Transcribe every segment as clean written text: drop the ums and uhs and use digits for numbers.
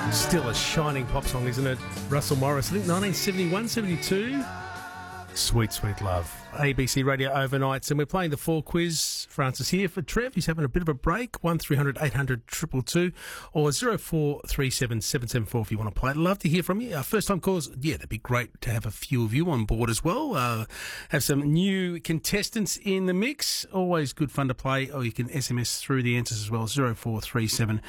Still a shining pop song, isn't it? Russell Morris, I think 1971, 72. Sweet, sweet love. ABC Radio Overnights, and we're playing the 4 quiz. Francis here for Trev. He's having a bit of a break. 1300 800 222 or 0437 774 if you want to play. I'd love to hear from you. First time calls, yeah, that'd be great to have a few of you on board as well. Have some new contestants in the mix. Always good fun to play. Or you can SMS through the answers as well. 0437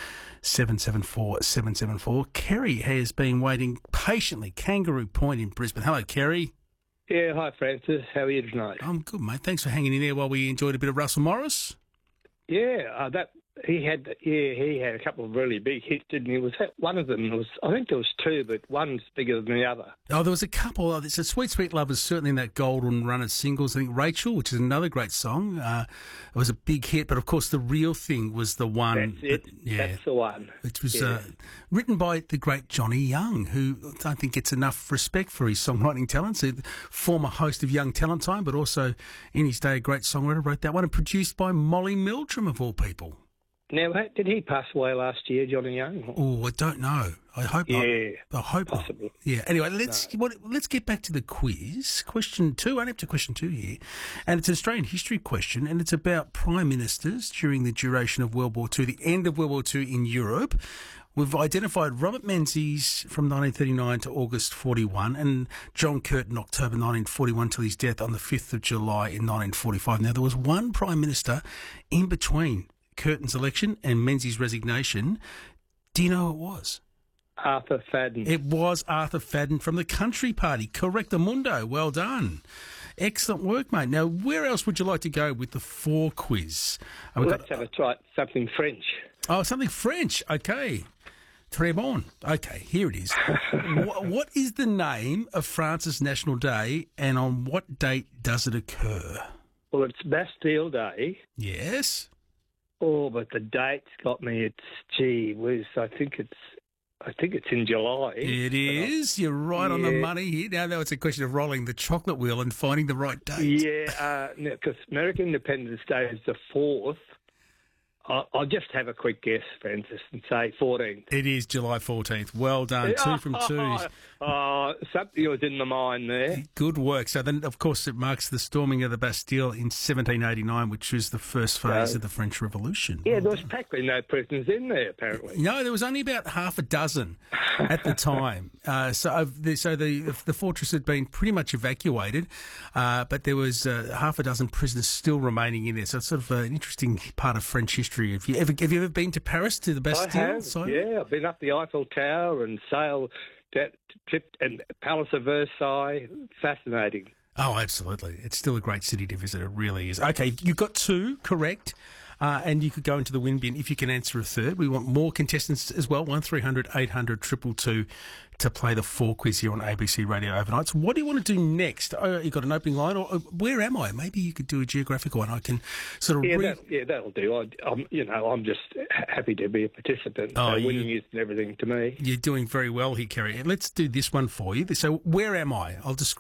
774 774. Kerry has been waiting patiently. Kangaroo Point in Brisbane. Hello, Kerry. Yeah, hi Francis. How are you tonight? I'm good, mate. Thanks for hanging in there while we enjoyed a bit of Russell Morris. Yeah, he had a couple of really big hits, didn't he? One of them I think there was two, but one's bigger than the other. Oh, there was a couple. It's a Sweet Sweet Love is certainly in that golden run of singles. I think Rachel, which is another great song, it was a big hit. But of course, the real thing was the one. That's it. That's the one. Which was written by the great Johnny Young, who I don't think gets enough respect for his songwriting talents. A former host of Young Talent Time, but also in his day a great songwriter. Wrote that one and produced by Molly Meldrum of all people. Now, did he pass away last year, Johnny Young? Oh, I don't know. I hope not. Yeah, I hope possibly. Not. Yeah. Anyway, let's get back to the quiz. Question 2. I'm up to question 2 here, and it's an Australian history question, and it's about prime ministers during the duration of World War II, the end of World War II in Europe. We've identified Robert Menzies from 1939 to August 41 and John Curtin, October 1941 till his death on the 5th of July in 1945. Now, there was one prime minister in between Curtin's election and Menzies' resignation. Do you know who it was? Arthur Fadden. It was Arthur Fadden from the Country Party. Correctamundo. Well done. Excellent work, mate. Now, where else would you like to go with the 4 quiz? Let's have a try at something French. Oh, something French. Okay. Très bon. Okay, here it is. What is the name of France's National Day, and on what date does it occur? Well, it's Bastille Day. Yes. Oh, but the date's got me. It's gee whiz. I think it's in July. It is. You're right on the money here. Now it's a question of rolling the chocolate wheel and finding the right date. Yeah, because American Independence Day is the 4th. I'll just have a quick guess, Francis, and say 14th. It is July 14th. Well done. 2 from 2. Something was in the mind there. Good work. So then, of course, it marks the storming of the Bastille in 1789, which was the first phase of the French Revolution. Yeah, there was practically no prisoners in there, apparently. No, there was only about half a dozen at the time. So the fortress had been pretty much evacuated, but there was half a dozen prisoners still remaining in there. So it's sort of an interesting part of French history. Have you ever been to Paris, to the Bastille? I have, yeah. I've been up the Eiffel Tower and sailed that trip and Palace of Versailles. Fascinating. Oh, absolutely. It's still a great city to visit. It really is. Okay, you've got 2 correct. And you could go into the win bin if you can answer a third. We want more contestants as well. 1300 800 222 to play the 4 quiz here on ABC Radio Overnights. What do you want to do next? Oh, you got an opening line, or where am I? Maybe you could do a geographical one. I can sort of that'll do. I'm just happy to be a participant. Winning is everything to me. You're doing very well here, Kerry. Let's do this one for you. So, where am I? I'll describe